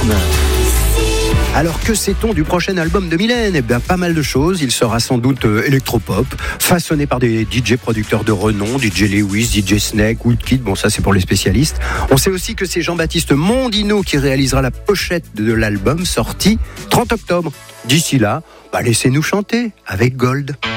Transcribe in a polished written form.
Mylène. Alors que sait-on du prochain album de Mylène ? Eh bien, pas mal de choses. Il sera sans doute électropop, façonné par des DJ producteurs de renom, DJ Lewis, DJ Snake, Woodkid. Bon, ça c'est pour les spécialistes. On sait aussi que c'est Jean-Baptiste Mondino qui réalisera la pochette de l'album sorti 30 octobre. D'ici là, laissez-nous chanter avec Gold.